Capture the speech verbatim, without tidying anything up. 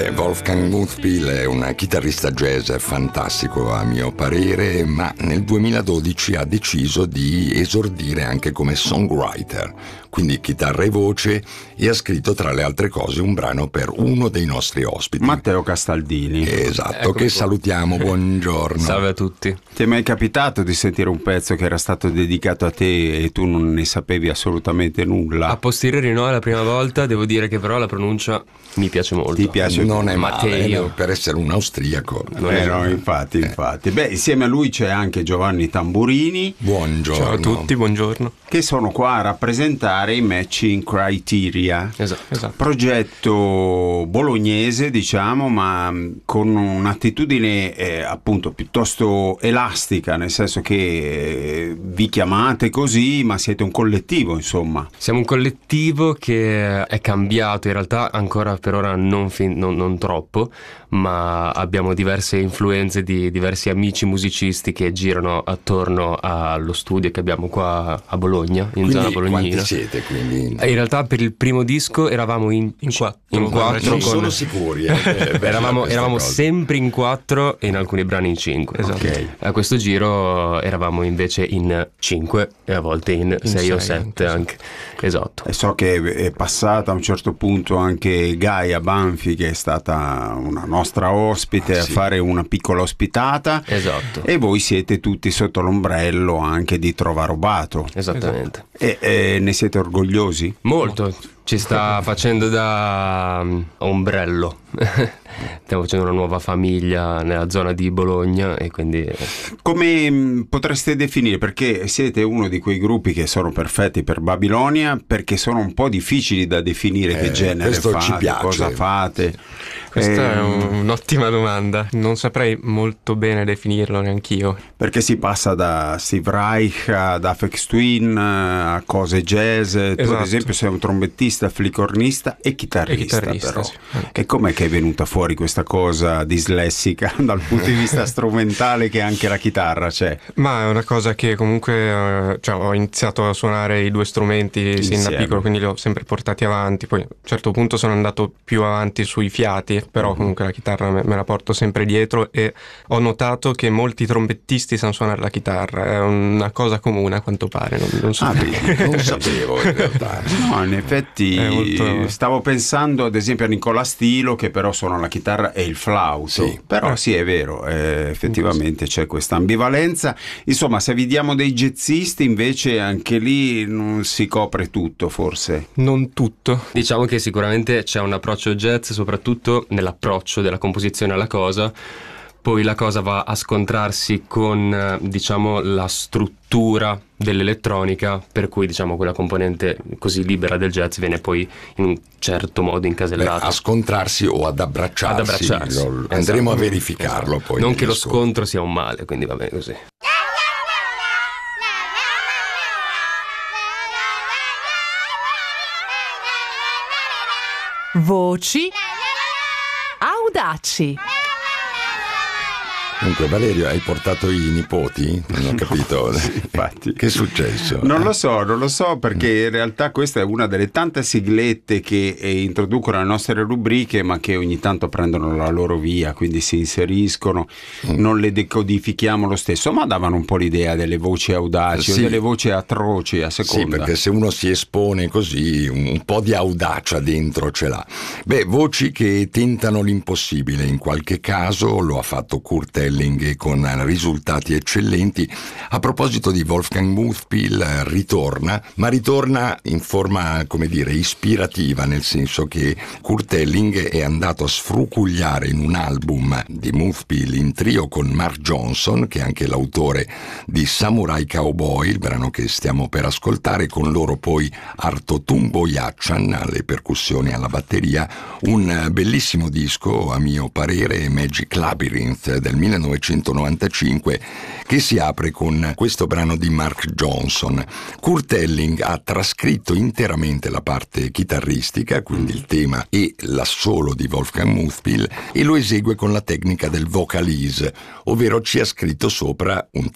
Beh, Wolfgang Muthpil è un chitarrista jazz fantastico a mio parere, ma nel duemiladodici ha deciso di esordire anche come songwriter, quindi chitarra e voce, e ha scritto tra le altre cose un brano per uno dei nostri ospiti, Matteo Castaldini. Esatto, Eccomi che qua. salutiamo, buongiorno. Salve a tutti. Ti è mai capitato di sentire un pezzo che era stato dedicato a te e tu non ne sapevi assolutamente nulla? A posteriori no, è la prima volta, devo dire che però la pronuncia mi piace molto. Ti piace? Non è male, Matteo. no, per essere un austriaco. Non Eh è- no, infatti, infatti. Beh, insieme a lui c'è anche Giovanni Tamburini, Buongiorno. Ciao a tutti, buongiorno. che sono qua a rappresentare i Matching Criteria. Esatto. Esatto. Progetto bolognese, diciamo, ma mh, con un'attitudine eh, appunto piuttosto elastica, nel senso che eh, vi chiamate così, ma siete un collettivo, insomma. Siamo un collettivo che è cambiato, in realtà ancora per ora non, fin- non- non troppo, ma abbiamo diverse influenze di diversi amici musicisti che girano attorno allo studio che abbiamo qua a Bologna, in Quindi zona quanti bolognina. siete? Quindi? E in realtà per il primo disco eravamo in, In quattro. in quattro Non con- sono sicuri. eh, che è bella Eravamo, questa eravamo cosa. sempre in quattro e in alcuni brani in cinque. Esatto. Ok. A questo giro eravamo invece in cinque e a volte in sei o sei sette anche. Esatto. E so che è passata a un certo punto anche Gaia Banfi, che è stata una nostra ospite, Ah, a sì. fare una piccola ospitata. Esatto. E voi siete tutti sotto l'ombrello anche di Trovarobato. Esattamente. E, e ne siete orgogliosi? Molto. Ci sta facendo da um, ombrello. Stiamo facendo una nuova famiglia nella zona di Bologna e quindi Come mh, potreste definire? Perché siete uno di quei gruppi che sono perfetti per Babilonia, perché sono un po' difficili da definire. Eh, Che genere questo fate, ci piace. cosa fate? Questa è Ehm, un'ottima domanda. Non saprei molto bene definirlo neanch'io. Perché si passa da Steve Reich ad Aphex Twin a cose jazz. Tu ad Esatto. esempio sei un trombettista, flicornista e chitarrista, E chitarrista, però. sì, anche. E com'è che è venuta fuori questa cosa dislessica dal punto di vista strumentale, che anche la chitarra c'è? Ma è una cosa che comunque eh, cioè, ho iniziato a suonare i due strumenti sin da Insieme. piccolo, quindi li ho sempre portati avanti. Poi a un certo punto sono andato più avanti sui fiati, però comunque la chitarra me, me la porto sempre dietro e ho notato che molti trombettisti sanno suonare la chitarra. È una cosa comune a quanto pare, non, non so Ah, perché. Non sapevo in realtà. No, in effetti È molto- stavo pensando ad esempio a Nicola Stilo, che però suona la chitarra e il flauto. Sì. Però sì, è vero, eh, effettivamente c'è questa ambivalenza. Insomma, se vi diamo dei jazzisti, invece anche lì non si copre tutto, forse. Non tutto. diciamo che sicuramente c'è un approccio jazz, soprattutto nell'approccio della composizione alla cosa. Poi la cosa va a scontrarsi con, eh, diciamo, la struttura dell'elettronica, per cui, diciamo, quella componente così libera del jazz viene poi in un certo modo Beh, incasellata. a scontrarsi o ad abbracciarsi, Ad abbracciarsi. lo- andremo Esatto. a verificarlo Esatto. poi. Non negli che lo ascolti. scontro sia un male, quindi va bene così. Voci audaci. Comunque Valerio, hai portato i nipoti? Non ho capito. Infatti. Che è successo? Non lo so, non lo so, perché in realtà questa è una delle tante siglette che eh, introducono le nostre rubriche, ma che ogni tanto prendono la loro via, quindi si inseriscono, non le decodifichiamo lo stesso, ma davano un po' l'idea delle voci audaci Sì. o delle voci atroci a Sì, seconda. perché se uno si espone così, un, un po' di audacia dentro ce l'ha. Beh, voci che tentano l'impossibile, in qualche caso lo ha fatto Kurt Elling con risultati eccellenti. A proposito di Wolfgang Muthpil, ritorna, ma ritorna in forma, come dire, ispirativa, nel senso che Kurt Elling è andato a sfrucugliare in un album di Muthpil in trio con Mark Johnson, che è anche l'autore di Samurai Cowboy, il brano che stiamo per ascoltare, con loro poi Arto Tumboyachan alle percussioni, alla batteria, un bellissimo disco a mio parere, Magic Labyrinth del millenovecentonovantacinque, che si apre con questo brano di Mark Johnson. Kurt Elling ha trascritto interamente la parte chitarristica, quindi il tema e l'assolo di Wolfgang Muthpil, e lo esegue con la tecnica del vocalise, ovvero ci ha scritto sopra un